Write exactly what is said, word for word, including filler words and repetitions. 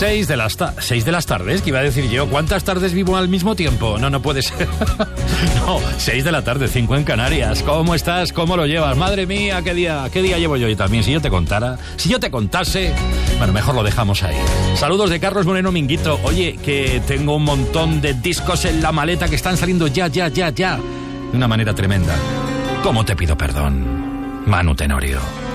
Seis de las ta- seis de las tardes, que iba a decir yo. ¿Cuántas tardes vivo al mismo tiempo? No, no puede ser. No, seis de la tarde, cinco en Canarias. ¿Cómo estás? ¿Cómo lo llevas? Madre mía, qué día, qué día llevo yo hoy también. Si yo te contara, si yo te contase, bueno, mejor lo dejamos ahí. Saludos de Carlos Moreno Minguito. Oye, que tengo un montón de discos en la maleta que están saliendo ya, ya, ya, ya. De una manera tremenda. ¿Cómo te pido perdón, Manu Tenorio?